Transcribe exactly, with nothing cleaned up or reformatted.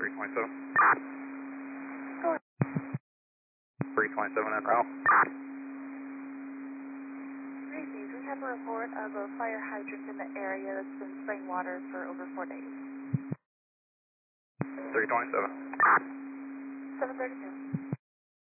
three twenty-seven. Go ahead. three twenty-seven en route. Reese's, we have a report of a fire hydrant in the area that's been spraying water for over four days. three twenty-seven. seven thirty-two.